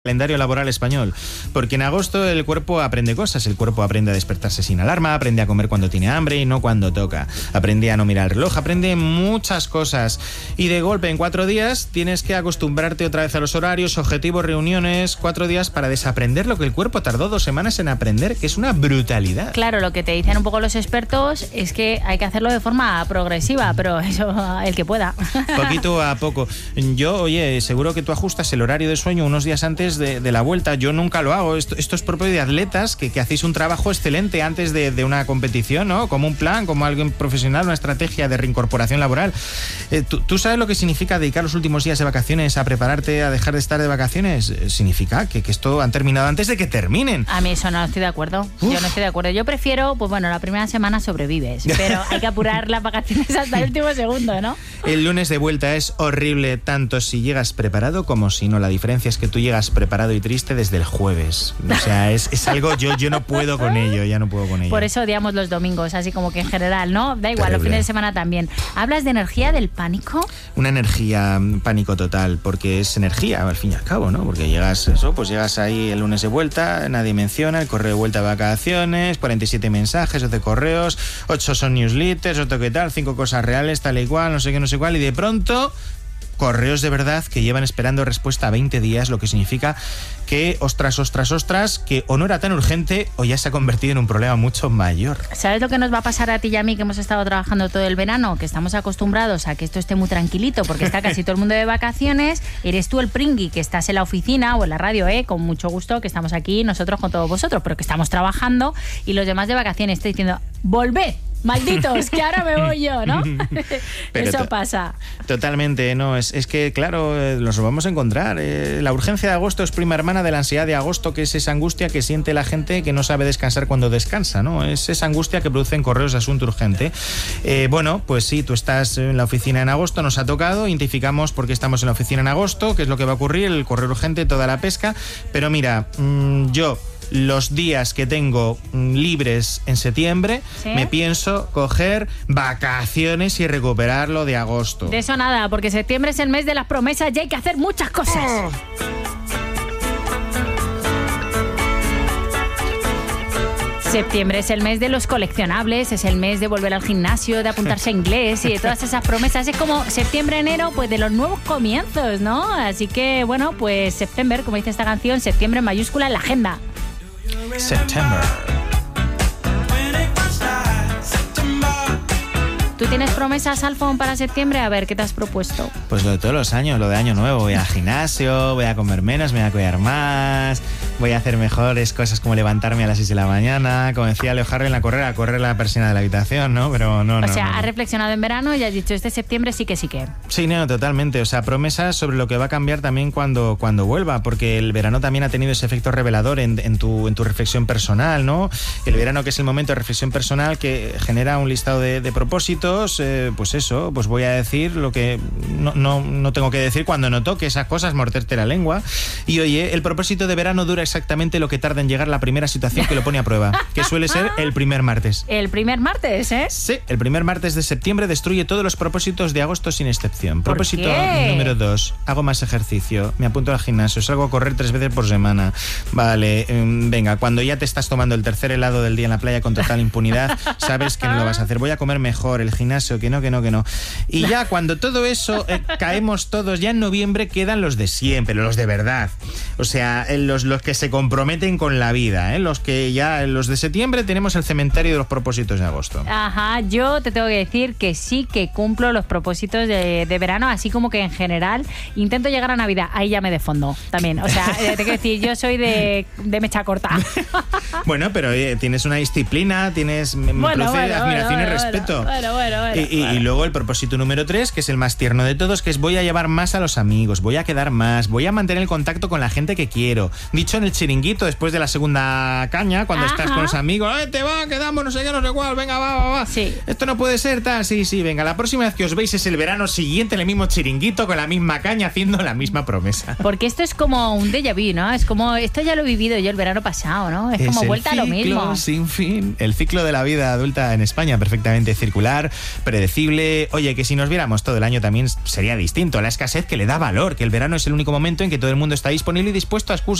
Calendario laboral español, porque en agosto el cuerpo aprende cosas, el cuerpo aprende a despertarse sin alarma, aprende a comer cuando tiene hambre y no cuando toca, aprende a no mirar el reloj, aprende muchas cosas y de golpe en 4 días tienes que acostumbrarte otra vez a los horarios, objetivos, reuniones, 4 días para desaprender lo que el cuerpo tardó 2 semanas en aprender, que es una brutalidad. Claro, lo que te dicen un poco los expertos es que hay que hacerlo de forma progresiva, pero eso el que pueda. Poquito a poco. Yo, oye, seguro que tú ajustas el horario de sueño unos días antes de la vuelta. Yo nunca lo hago. Esto es propio de atletas que hacéis un trabajo excelente antes de una competición, ¿no? Como un plan, como alguien profesional, una estrategia de reincorporación laboral. ¿Tú sabes lo que significa dedicar los últimos días de vacaciones a prepararte a dejar de estar de vacaciones? Significa que esto han terminado antes de que terminen. A mí eso no estoy de acuerdo. Yo no estoy de acuerdo. Yo prefiero, pues bueno, la primera semana sobrevives, pero hay que apurar las vacaciones hasta el último segundo, ¿no? El lunes de vuelta es horrible, tanto si llegas preparado como si no. La diferencia es que tú llegas preparado y triste desde el jueves. O sea, es algo, yo no puedo con ello, ya no puedo con ello. Por eso odiamos los domingos, así como que en general, ¿no? Da igual, los fines de semana también. ¿Hablas de energía del pánico? Una energía, pánico total, porque es energía, al fin y al cabo, ¿no? Porque llegas ahí el lunes de vuelta, nadie menciona, el correo de vuelta de vacaciones, 47 mensajes, 12 correos, 8 son newsletters, otro que tal, 5 cosas reales, tal y cual, no sé qué, no sé cuál, y de pronto correos de verdad que llevan esperando respuesta 20 días, lo que significa que, ostras, que o no era tan urgente o ya se ha convertido en un problema mucho mayor. ¿Sabes lo que nos va a pasar a ti y a mí, que hemos estado trabajando todo el verano? Que estamos acostumbrados a que esto esté muy tranquilito porque está casi todo el mundo de vacaciones. Eres tú el pringui que estás en la oficina o en la radio, con mucho gusto, que estamos aquí nosotros con todos vosotros, pero que estamos trabajando, y los demás de vacaciones. Estoy diciendo, ¡volved! Malditos, que ahora me voy yo, ¿no? Pero eso pasa. Totalmente, no, es que claro, los vamos a encontrar. La urgencia de agosto es prima hermana de la ansiedad de agosto, que es esa angustia que siente la gente que no sabe descansar cuando descansa, ¿no? Es esa angustia que producen correos de asunto urgente. Bueno, pues sí, tú estás en la oficina en agosto, nos ha tocado, identificamos por qué estamos en la oficina en agosto, qué es lo que va a ocurrir, el correo urgente, toda la pesca, pero mira, yo los días que tengo libres en septiembre, ¿sí?, me pienso coger vacaciones y recuperarlo de agosto. De eso nada, porque septiembre es el mes de las promesas y hay que hacer muchas cosas. Septiembre es el mes de los coleccionables, es el mes de volver al gimnasio, de apuntarse a inglés y de todas esas promesas. Es como septiembre, enero, pues de los nuevos comienzos, ¿no? Así que, bueno, pues September, como dice esta canción, septiembre en mayúscula en la agenda. September. ¿Tú tienes promesas, Alfon, para septiembre? A ver, ¿qué te has propuesto? Pues lo de todos los años, lo de año nuevo. Voy al gimnasio, voy a comer menos, me voy a cuidar más, voy a hacer mejores cosas como levantarme a las 6 de la mañana, como decía Leo Harvey, a correr la persiana de la habitación, ¿no? Pero no. Has reflexionado en verano y has dicho, este septiembre sí que. Sí, no, totalmente. O sea, promesas sobre lo que va a cambiar también cuando vuelva, porque el verano también ha tenido ese efecto revelador en tu reflexión personal, ¿no? El verano, que es el momento de reflexión personal que genera un listado de propósitos. Pues eso, pues voy a decir lo que no tengo que decir cuando no toque esas cosas, morderte la lengua. Y oye, el propósito de verano dura exactamente lo que tarda en llegar la primera situación que lo pone a prueba, que suele ser el primer martes. El primer martes, ¿eh? Sí, el primer martes de septiembre destruye todos los propósitos de agosto sin excepción. Propósito número 2, hago más ejercicio, me apunto al gimnasio, salgo a correr 3 veces por semana. Vale, venga, cuando ya te estás tomando el tercer helado del día en la playa con total impunidad, sabes que no lo vas a hacer. Voy a comer mejor, el gimnasio, que no. Y ya cuando todo eso caemos todos, ya en noviembre quedan los de siempre, los de verdad. O sea, los que se comprometen con la vida, los de septiembre tenemos el cementerio de los propósitos de agosto. Ajá, yo te tengo que decir que sí que cumplo los propósitos de verano, así como que en general intento llegar a Navidad, ahí ya me defondo también. O sea, te quiero decir, yo soy de mecha corta. Bueno, pero tienes una disciplina, me produce admiración y respeto. Y luego el propósito número 3, que es el más tierno de todos, que es voy a llevar más a los amigos, voy a quedar más, voy a mantener el contacto con la gente que quiero. Dicho en el chiringuito, después de la segunda caña, cuando estás con los amigos, te va, quedamos, no sé qué, no sé cuál, venga, va. Sí. Esto no puede ser, tal, sí, venga, la próxima vez que os veis es el verano siguiente, en el mismo chiringuito, con la misma caña, haciendo la misma promesa. Porque esto es como un déjà vu, ¿no? Es como, esto ya lo he vivido yo el verano pasado, ¿no? Es como vuelta a lo mismo. Sin fin. El ciclo de la vida adulta en España, perfectamente circular. predecible. Oye, que si nos viéramos todo el año también sería distinto. La escasez que le da valor, que el verano es el único momento en que todo el mundo está disponible y dispuesto a